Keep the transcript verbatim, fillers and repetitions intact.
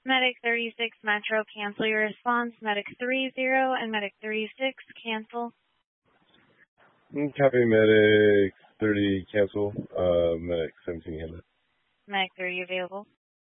Medic thirty-six Metro, cancel your response. Medic three zero and Medic thirty-six, cancel. Copy, Medic thirty, cancel. Uh, Medic seventeen, handle. Medic thirty available.